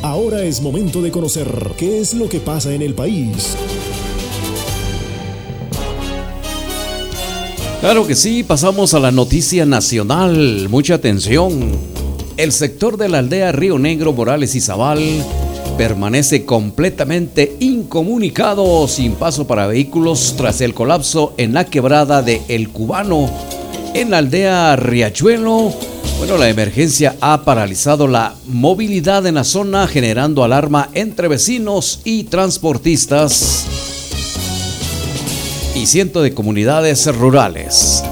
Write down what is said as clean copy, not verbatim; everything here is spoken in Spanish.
Ahora es momento de conocer qué es lo que pasa en el país. Claro que sí, pasamos a la noticia nacional. Mucha atención. El sector de la aldea Río Negro, Morales y Zabal permanece completamente incomunicado, sin paso para vehículos, tras el colapso en la quebrada de El Cubano. En la aldea Riachuelo, la emergencia ha paralizado la movilidad en la zona, generando alarma entre vecinos y transportistas y cientos de comunidades rurales.